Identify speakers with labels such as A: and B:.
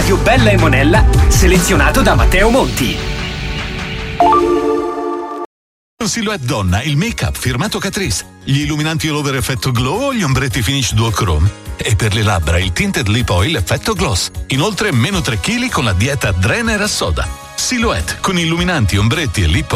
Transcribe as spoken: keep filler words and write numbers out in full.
A: marchio Bella e Monella, selezionato da Matteo Monti.
B: Silhouette donna, il make-up firmato Catrice, gli illuminanti all over effetto glow o gli ombretti finish duochrome. E per le labbra il tinted lip oil effetto gloss. Inoltre meno tre chili con la dieta Drener a soda. Silhouette con illuminanti, ombretti e lip